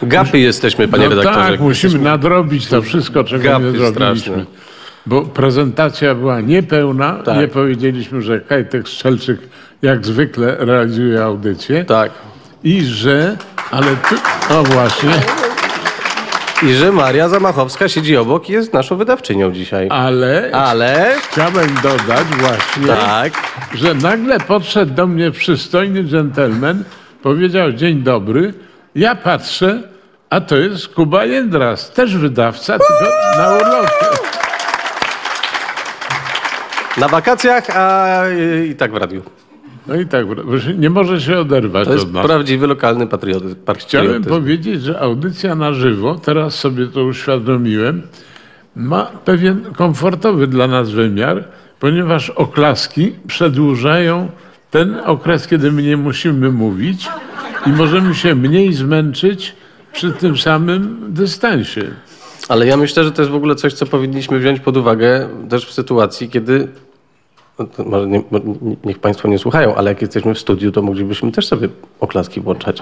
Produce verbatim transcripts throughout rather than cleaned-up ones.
Gapy jesteśmy, panie No redaktorze. tak, musimy Jesteśmy... nadrobić to wszystko, czego Gapy nie zrobiliśmy. straszne. Bo prezentacja była niepełna. Tak. Nie powiedzieliśmy, że Kajtek Strzelczyk jak zwykle realizuje audycję. Tak. I że... Ale tu... O właśnie. I że Maria Zamachowska siedzi obok i jest naszą wydawczynią dzisiaj. Ale... Ale... Chciałem dodać właśnie, Tak. że nagle podszedł do mnie przystojny dżentelmen, powiedział dzień dobry, ja patrzę, a to jest Kuba Jędras, też wydawca, tylko na urlopie. Na wakacjach, a i tak w radiu. No i tak, nie może się oderwać To jest od nas. prawdziwy lokalny patriotyzm. Chciałem patriotyzm. powiedzieć, że audycja na żywo, teraz sobie to uświadomiłem, ma pewien komfortowy dla nas wymiar, ponieważ oklaski przedłużają ten okres, kiedy my nie musimy mówić i możemy się mniej zmęczyć przy tym samym dystansie. Ale ja myślę, że to jest w ogóle coś, co powinniśmy wziąć pod uwagę też w sytuacji, kiedy... No to może nie, mo- niech państwo nie słuchają, ale jak jesteśmy w studiu, to moglibyśmy też sobie oklaski włączać.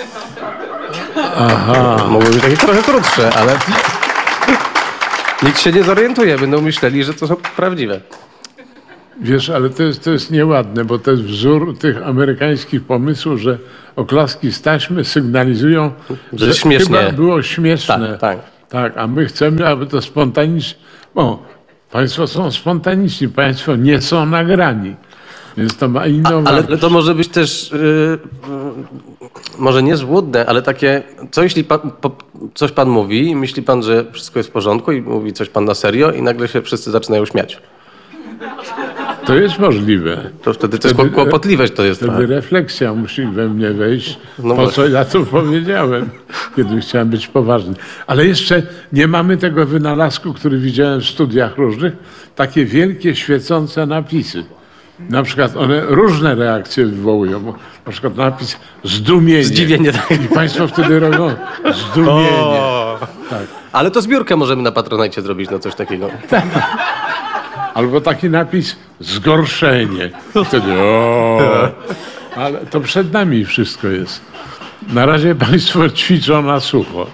Aha. Mogły być takie trochę krótsze, ale... Nikt się nie zorientuje, będą myśleli, że to są prawdziwe. Wiesz, ale to jest, to jest nieładne, bo to jest wzór tych amerykańskich pomysłów, że oklaski z taśmy sygnalizują, Że że śmiesznie. chyba było śmieszne. Tak, tak. Tak, a my chcemy, aby to spontanicznie... O, państwo są spontaniczni, państwo nie są nagrani. Więc to ma inną Ale wartość. to może być też, yy, yy, może nie złudne, ale takie, co jeśli pan, po, coś pan mówi i myśli pan, że wszystko jest w porządku i mówi coś pan na serio i nagle się wszyscy zaczynają śmiać. To jest możliwe. To wtedy też Wtedy- kłopotliwe to jest Wtedy trochę. refleksja musi we mnie wejść, No po właśnie. co ja to powiedziałem, kiedy chciałem być poważny. Ale jeszcze nie mamy tego wynalazku, który widziałem w studiach różnych, takie wielkie, świecące napisy. Na przykład one różne reakcje wywołują. bo Na przykład napis zdumienie. Zdziwienie, tak. I państwo wtedy robią zdumienie. Tak. Ale to zbiórkę możemy na Patronite zrobić na coś takiego. Albo taki napis zgorszenie. Wtedy o. Ale to przed nami wszystko jest. Na razie państwo ćwiczą na sucho.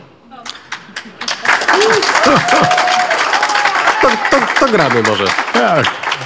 To, to, to gramy może. Tak.